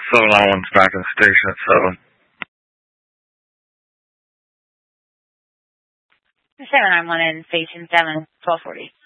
791's back in the station at 7. 791 in station 7, 1240.